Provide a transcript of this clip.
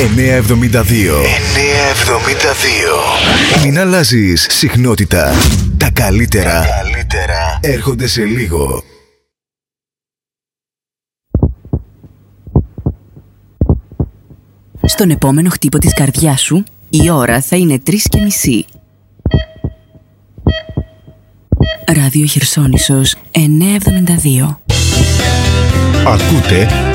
972. Μην αλλάζεις συχνότητα. Τα καλύτερα έρχονται σε λίγο. Στον επόμενο χτύπο της καρδιάς σου, η ώρα θα είναι 3:30. Ράδιο Χερσόνησος 972. Ακούτε